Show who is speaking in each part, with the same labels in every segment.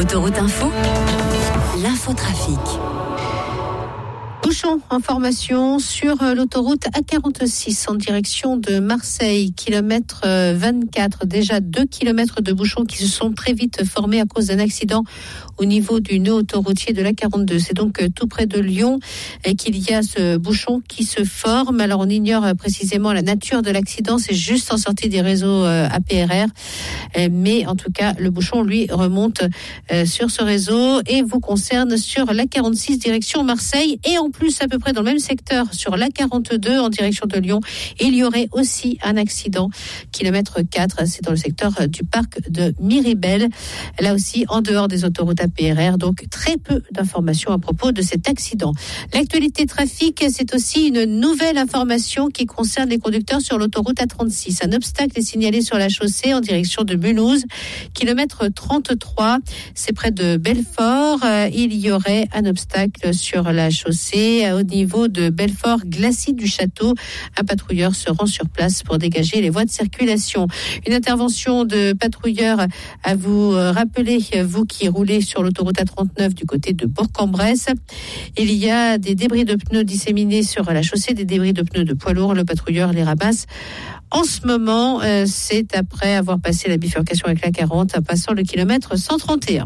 Speaker 1: Autoroute Info, l'infotrafic.
Speaker 2: Bouchon, information sur l'autoroute A46 en direction de Marseille, kilomètre 24. Déjà 2 kilomètres de bouchons qui se sont très vite formés à cause d'un accident au niveau du nœud autoroutier de l'A42. C'est donc tout près de Lyon qu'il y a ce bouchon qui se forme. Alors on ignore précisément la nature de l'accident, c'est juste en sortie des réseaux APRR. Mais en tout cas, le bouchon, lui, remonte sur ce réseau et vous concerne sur l'A46 direction Marseille et en plus à peu près dans le même secteur sur l'A42 en direction de Lyon. Il y aurait aussi un accident, kilomètre 4, c'est dans le secteur du parc de Miribel, là aussi en dehors des autoroutes APRR, donc très peu d'informations à propos de cet accident. L'actualité trafic, c'est aussi une nouvelle information qui concerne les conducteurs sur l'autoroute A36. Un obstacle est signalé sur la chaussée en direction de Mulhouse, kilomètre 33, c'est près de Belfort. Il y aurait un obstacle sur la chaussée au niveau de Belfort-Glacis du Château. Un patrouilleur se rend sur place pour dégager les voies de circulation. Une intervention de patrouilleur à vous rappeler, vous qui roulez sur l'autoroute A39 du côté de Bourg-en-Bresse. Il y a des débris de pneus disséminés sur la chaussée, des débris de pneus de poids lourds. Le patrouilleur les ramasse. En ce moment, c'est après avoir passé la bifurcation avec la 40, en passant le kilomètre 131.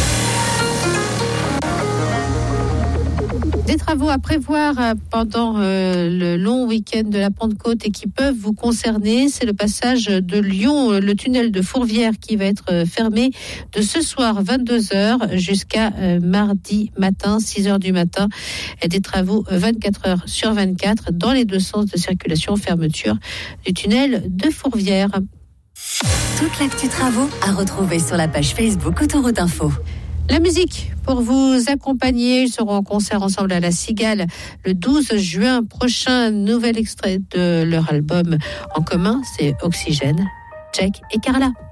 Speaker 2: Des travaux à prévoir pendant le long week-end de la Pentecôte et qui peuvent vous concerner, c'est le passage de Lyon, le tunnel de Fourvière qui va être fermé de ce soir 22h jusqu'à mardi matin 6h du matin. Et des travaux 24 heures sur 24 dans les deux sens de circulation, fermeture du tunnel de Fourvière.
Speaker 1: Toute l'actu travaux à retrouver sur la page Facebook Autoroute Info.
Speaker 2: La musique pour vous accompagner. Ils seront en concert ensemble à la Cigale le 12 juin prochain. Nouvel extrait de leur album en commun, c'est Oxygène. Jack et Carla.